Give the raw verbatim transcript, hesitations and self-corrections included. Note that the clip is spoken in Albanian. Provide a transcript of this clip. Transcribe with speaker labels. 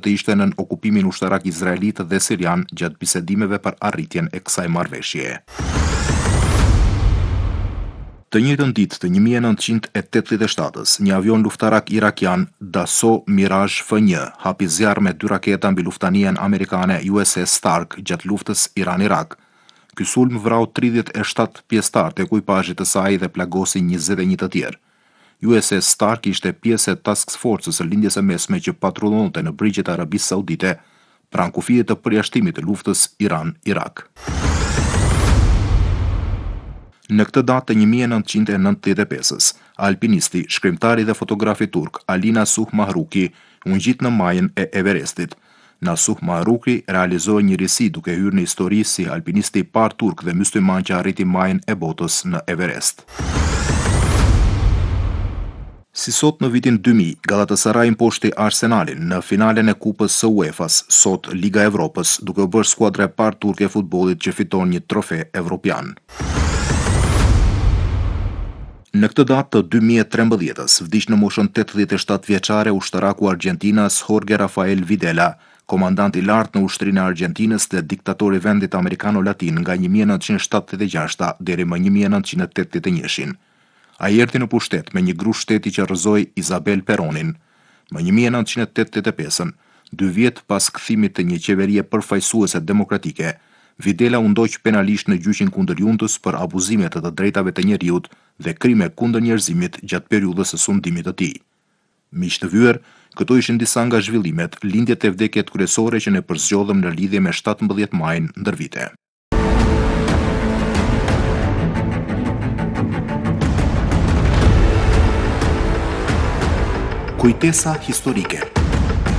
Speaker 1: të ishte nën okupimin ushtarak izraelit dhe sirian gjatë bisedimeve për arritjen e kësaj marrëveshjeje. Të njëjtën ditë të një mijë e nëntëqind e tetëdhjetë e shtatës, një avion luftarak irakian Dassault Mirage F një hapi zjarr me dy raketa mbi luftanijen amerikane U S S Stark gjatë luftës Iran-Irak. Ky sulm vrau tridhjetë e shtatë pjesëtar të ekuipazhit të saj dhe plagosi njëzet e një të tjerë. U S S Stark ishte pjesë e task force-së së lindjes së mesme që patrullonte në brigjet e Arabisë Saudite pranë kufijit të përjashtimit të luftës Iran-Irak. Në këtë datë të një mijë e nëntëqind e nëntëdhjetë e pesës, alpinisti, shkrimtari dhe fotografi turk Ali Nasuh Mahruki u ngjit në majën e Everestit. Nasuh Mahruki realizoi një risi duke hyrë në histori si alpinisti i parë turk dhe mysliman që arriti majën e botës në Everest. Si sot në vitin dy mijë, Galatasaray imposhti Arsenalin në finalen e kupës së UEFA-s, sot Liga e Evropës, duke u bërë skuadra e parë turke e futbollit që fiton një trofe evropian. Në këtë datë të dy mijë e trembëdhjetës, vdiq në moshën tetëdhjetë e shtatë vjeçare ushtaraku Argjentinas Jorge Rafael Videla, komandant i lartë në ushtrinë e Argjentinës dhe diktatori i vendit amerikano-latin nga një mijë e nëntëqind e shtatëdhjetë e gjashta deri më një mijë e nëntëqind e tetëdhjetë e njëin. Ai erdhi në pushtet me një grush shteti që rrëzoi Isabel Peronin. Më një mijë e nëntëqind e tetëdhjetë e pesën, dy vjet pas kthimit të një qeverie përfaqësuese demokratike, Videla u ndoq penalisht në gjyqin kundër juntës për abuzime të të drejtave të njerëzit dhe krime kundër njerëzimit gjatë periudhës së sundimit të tij. Miq të vyer, këto ishin disa nga zhvillimet, lindjet e vdekjet kryesore që ne përzgjodhëm në lidhje me shtatëmbëdhjetë majin ndër vite. Kujtesa historike.